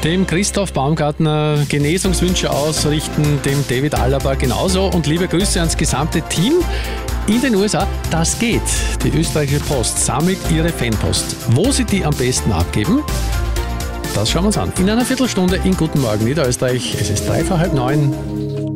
dem Christoph Baumgartner Genesungswünsche ausrichten, dem David Alaba genauso und liebe Grüße ans gesamte Team in den USA. Das geht. Die österreichische Post sammelt ihre Fanpost. Wo sie die am besten abgeben, das schauen wir uns an. In einer Viertelstunde in Guten Morgen Niederösterreich. Es ist 9:03.